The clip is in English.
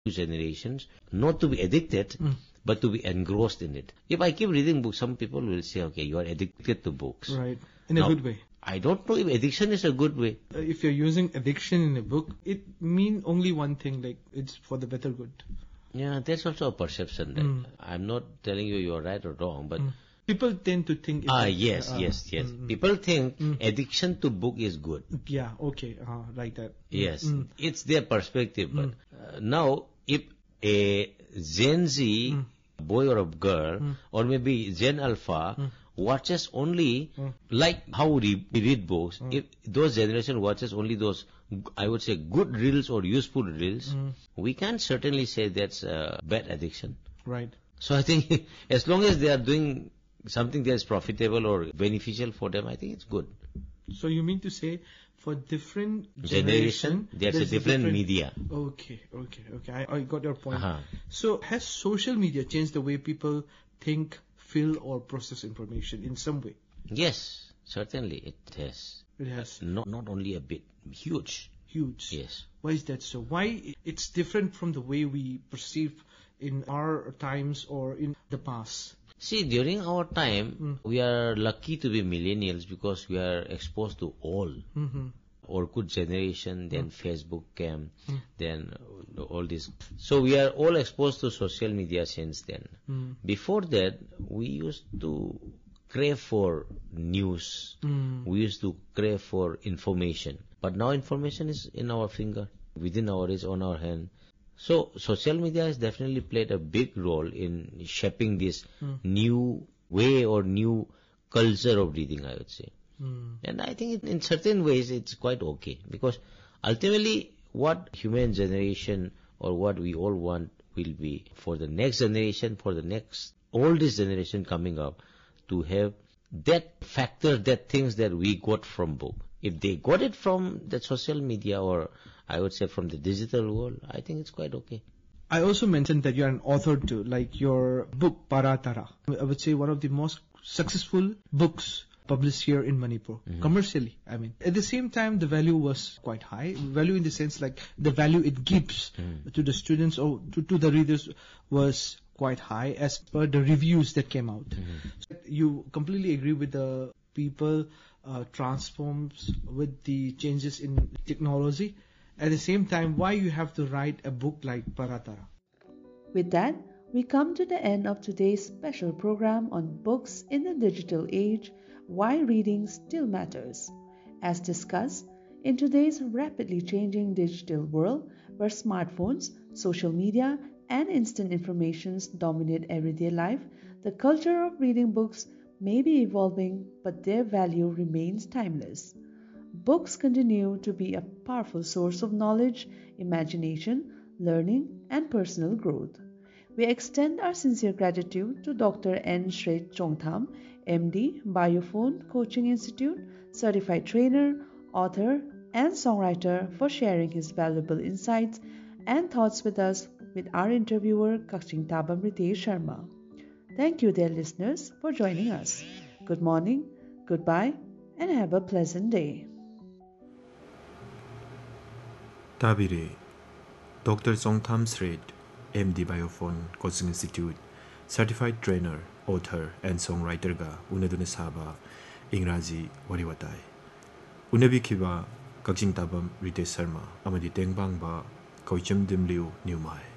generations, not to be addicted, but to be engrossed in it. If I keep reading books, some people will say, okay, you are addicted to books. Right. In a good way. I don't know if addiction is a good way. If you're using addiction in a book, it means only one thing, like it's for the better good. Yeah, that's also a perception. That I'm not telling you you're right or wrong, but people tend to think. Yes. People think addiction to book is good. Yeah, okay, like that. Yes, it's their perspective. But now, if a Gen Z boy or a girl, or maybe Gen Alpha, watches only, like how we read books, if those generation watches only those, I would say, good reels or useful reels, we can certainly say that's a bad addiction. Right. So I think as long as they are doing something that is profitable or beneficial for them, I think it's good. So you mean to say, for different generation, there's a different media. Okay. I got your point. So has social media changed the way people think, feel, or process information in some way? Yes, certainly it has. It has. Not only a bit, huge. Yes. Why is that so? Why it's different from the way we perceive in our times or in the past? See, during our time, we are lucky to be millennials because we are exposed to all. Orkut generation, then Facebook came, then all this. So we are all exposed to social media since then. Before that, we used to crave for news. We used to crave for information. But now information is in our finger, within our reach, on our hand. So social media has definitely played a big role in shaping this new way or new culture of reading, I would say. And I think in certain ways it's quite okay, because ultimately what human generation or what we all want will be for the next generation, for the next oldest generation coming up, to have that factor, that things that we got from book. If they got it from the social media, or I would say from the digital world, I think it's quite okay. I also mentioned that you are an author too, like your book Paratara. I would say one of the most successful books published here in Manipur, commercially. I mean, at the same time, the value was quite high. Value in the sense like the value it gives to the students or to the readers was quite high as per the reviews that came out. So you completely agree with the people transforms with the changes in technology. At the same time, why you have to write a book like Paratara? With that, we come to the end of today's special program on books in the digital age, why reading still matters. As discussed, in today's rapidly changing digital world where smartphones, social media, and instant informations dominate everyday life, the culture of reading books may be evolving, but their value remains timeless. Books continue to be a powerful source of knowledge, imagination, learning, and personal growth. We extend our sincere gratitude to Dr. N. Shred Chongtham, MD, Biophone Coaching Institute, certified trainer, author, and songwriter for sharing his valuable insights and thoughts with us with our interviewer Kakshing Tabam Ritesh Sharma. Thank you, dear listeners, for joining us. Good morning, goodbye, and have a pleasant day. Tabire, Dr. Chongtham Shred, MD Biophone Coaching Institute, certified trainer, author, and songwriter ga unaduna saba Ingraji wariwatai. Unabikiba Kakshing Tabam Ritesh Sharma amadi tengbang ba Kaucham Dimliu Newmai.